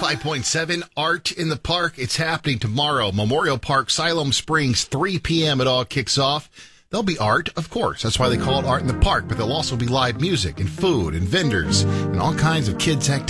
105.7 Art in the Park. It's happening tomorrow. Memorial Park, Siloam Springs, 3 p.m. It all kicks off. There'll be art, of course. That's why they call it Art in the Park. But there'll also be live music and food and vendors and all kinds of kids' activities.